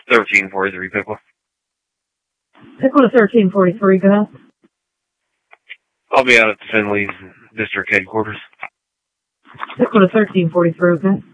1343 Pickle. Pickle to 1343, go ahead. I'll be out at the Finley's district headquarters. Pickle to 1343, okay.